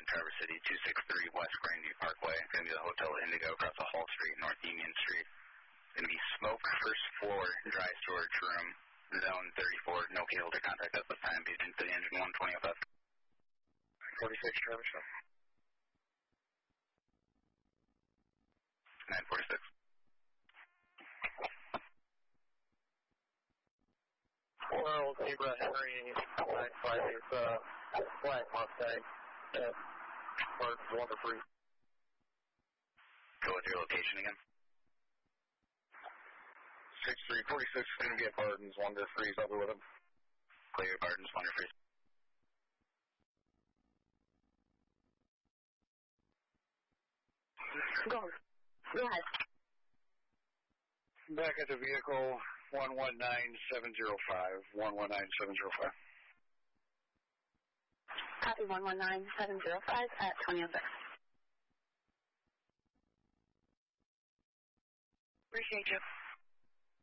Traverse City, 263 West Grandview Parkway. It's going to be the Hotel Indigo across the Hall Street, North Union Street. It's going to be smoke, first floor, dry storage room, zone 34, no cable to contact us this time, agent to the engine 120 FF. 46 Traverse City. 946. Well, Zebra Henry 958, Black Mustang, Park 1 to 3. Go with your location again. 6346 is going to be at Barton's 1 to 3. I'll be with him. Clear Barton's 1 to 3. Go ahead. Back at the vehicle, 119705. 119705. Copy 119705 at 2006. Appreciate you.